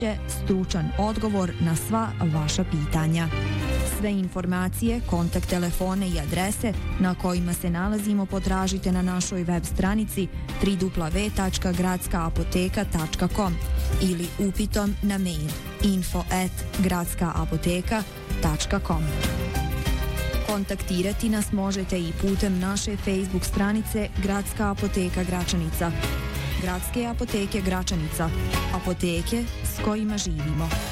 stručan odgovor na sva vaša pitanja. Sve informacije, kontakt telefone i adrese na kojima se nalazimo potražite na našoj web stranici www.gradskaapoteka.com ili upitom na mail info@gradskaapoteka.com. Kontaktirati nas možete i putem naše Facebook stranice Gradska apoteka Gračanica. Gradske apoteke Gračanica. Apoteke s kojima živimo.